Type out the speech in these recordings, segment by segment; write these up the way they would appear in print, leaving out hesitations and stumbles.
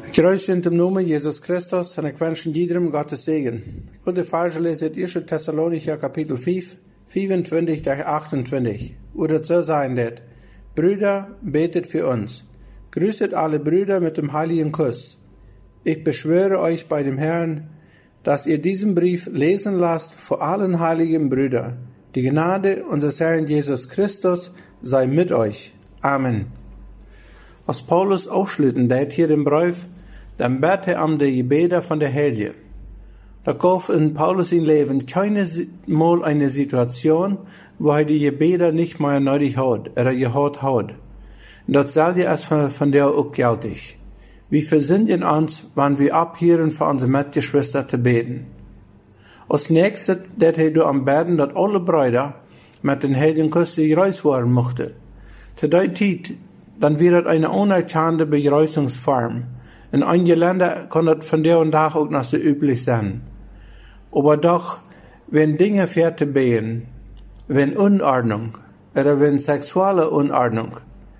Ik ruis in dem Namen Jesus Christus en ik wens iedereen Gottes Segen. Ik wil de verse lezen uit 1 Thessalonicher kapitel 5, 24 tot 28. Wo das so sein wird. Brüder, betet für uns. Grüßet alle Brüder mit dem heiligen Kuss. Ich beschwöre euch bei dem Herrn, dass ihr diesen Brief lesen lasst vor allen heiligen Brüdern. Die Gnade unseres Herrn Jesus Christus sei mit euch. Amen. Als Paulus afsluiten deed hier den Brief, dan bad hij aan de gebeden van de Heilige. Da gab in Paulus sein Leben keine Mal eine Situation, wo er die Gebete nicht mehr nötig hat oder gehört hat. Und das selbe ist von der auch geltig. Wir versinnen uns, wenn wir abhören für unsere Mitgeschwister zu beten. Als nächstes, dat hij door am Beten, dat alle Brüder mit den Heiligen Kuss gereist werden mochten. Zu der Zeit, dann wird das eine unerkannte Begrüßungsform. In einigen Ländern kann das von der und Tag auch noch so üblich sein. Aber doch, wenn Dinge fertig beten, wenn Unordnung, oder wenn sexuelle Unordnung,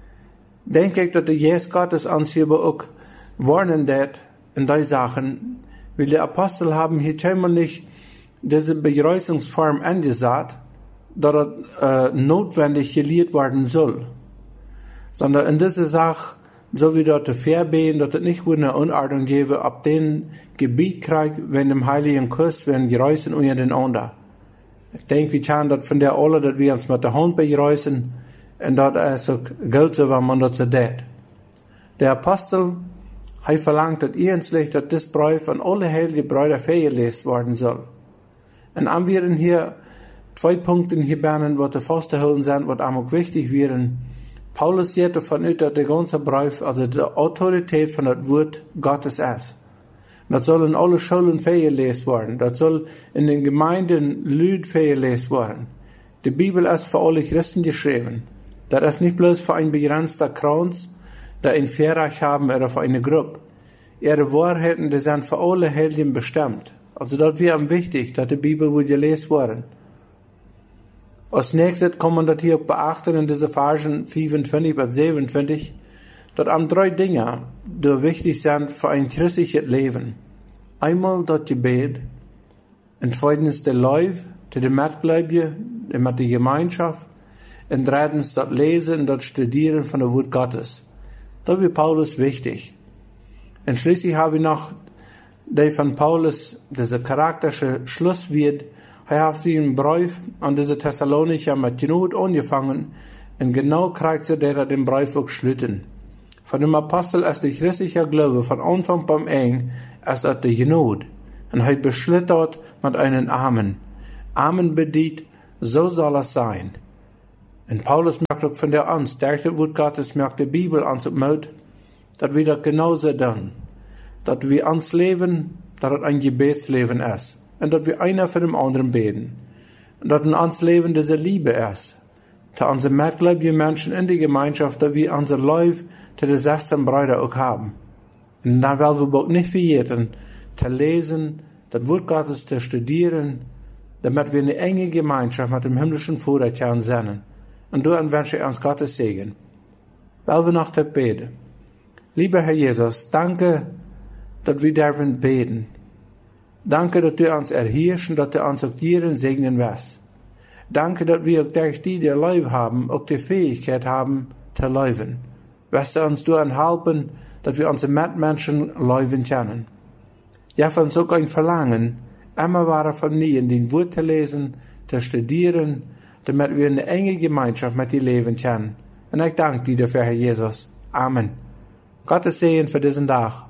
denke ich, dass der Jesus Gottes uns hier auch warnen wird in die Sachen, weil die Apostel haben hier scheinbar nicht diese Begrüßungsform angesagt, dass das notwendig gelehrt werden soll, sondern in dieser Sache, so wie dort verbeten, dass es nicht nur eine Unordnung gebe, ab dem Gebiet kriegt, wenn dem Heiligen Kuss, wenn Geräuschen unter den anderen. Ich denke, wir können das von der alle, dass wir uns mit der Hand begrüßen, und das ist auch gut so, wenn man das so tut. Der Apostel, er verlangt, dass ernstlich, dass das Brief an alle heiligen Brüder vorgelesen werden soll. Und dann werden hier 2 Punkte hier benennen, was festzuhalten sind, was auch wichtig wären. Paulus geht davon aus, dass der ganze Brief, also die Autorität von das Wort Gottes ist. Das soll in alle Schulen vorgelesen werden. Das soll in den Gemeinden Lüd vorgelesen werden. Die Bibel ist für alle Christen geschrieben. Das ist nicht bloß für ein begrenzter Kreis, der ein Verreich haben oder für eine Gruppe. Ihre Wahrheiten, die sind für alle Heiligen bestimmt. Also das wäre am wichtig, dass die Bibel wohl gelesen werden. Als nächstes kann man das hier beachten in diese Versen 25 bis 27, dass am 3 Dinge, die wichtig sind für ein christliches Leben. Einmal das Gebet, und zweitens der Lauf, der Mitgläubige, mit der Gemeinschaft, und drittens das Lesen und das Studieren von der Wort Gottes. Das wird Paulus wichtig. Und schließlich habe ich noch die von Paulus, diese charakterische Schlusswort. Er hat sie einen Brief an diese Thessalonicher mit Genut angefangen, und genau kriegt sie der den Brief auch geschlossen. Von dem Apostel ist der christliche Glaube von Anfang beim Ende ist das die Genut. Und er beschlitt dort mit einem Amen. Amen bedient, so soll es sein. Und Paulus merkt auch von der Angst, der Wort Gottes merkt die Bibel an zum Mut, dass wir das genauso tun. Dass wir uns leben, dass es ein Gebetsleben ist. Und dass wir einer für den anderen beten. Und dass in uns Leben diese Liebe ist. Zu unseren mitgläubigen Menschen in die Gemeinschaft, dass wir unser Lauf zu den 16 Brüdern auch haben. Und dann wollen wir auch nicht vergessen, zu lesen, das Wort Gottes zu studieren, damit wir eine enge Gemeinschaft mit dem himmlischen Vater können sein. Und dann wünsche ich uns Gottes Segen. Wollen wir noch beten. Lieber Herr Jesus, danke, dass wir dürfen beten. Danke, dass du uns erhörst und dass du uns auch jeden segnen wirst. Danke, dass wir auch durch die Leib haben, auch die Fähigkeit haben, zu leben. Wirst du uns daran helfen, dass wir unsere Mitmenschen leben können. Ja, von so ein Verlangen, immer weiter von mir in den Wort zu lesen, zu studieren, damit wir eine enge Gemeinschaft mit dir leben können. Und ich danke dir dafür, Herr Jesus. Amen. Gottes Segen für diesen Tag.